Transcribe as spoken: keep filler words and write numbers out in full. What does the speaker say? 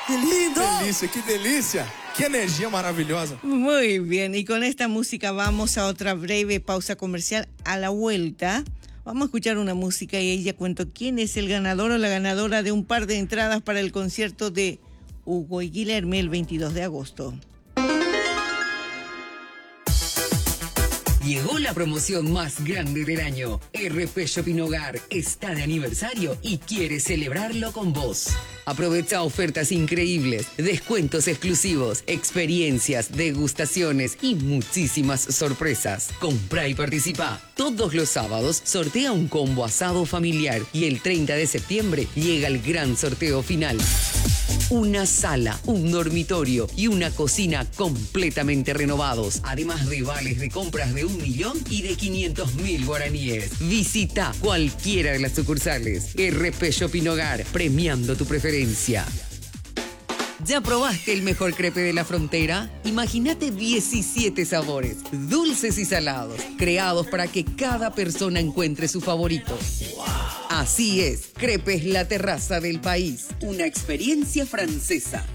¡Qué lindo! ¡Qué delicia, qué delicia! ¡Qué energía maravillosa! Muy bien, y con esta música vamos a otra breve pausa comercial. A la vuelta vamos a escuchar una música y ella cuento quién es el ganador o la ganadora de un par de entradas para el concierto de Hugo y Guilherme el veintidós de agosto. Llegó la promoción más grande del año. R P Shopping Hogar está de aniversario y quiere celebrarlo con vos. Aprovecha ofertas increíbles, descuentos exclusivos, experiencias, degustaciones y muchísimas sorpresas. Comprá y participa. Todos los sábados sortea un combo asado familiar y el treinta de septiembre llega el gran sorteo final. Una sala, un dormitorio y una cocina completamente renovados, además de vales de compras de un millón y de quinientos mil guaraníes. Visita cualquiera de las sucursales. R P Shopping Hogar, premiando tu preferencia. ¿Ya probaste el mejor crepe de la frontera? Imagínate diecisiete sabores, dulces y salados, creados para que cada persona encuentre su favorito. Así es, Crepes La Terraza del País, una experiencia francesa.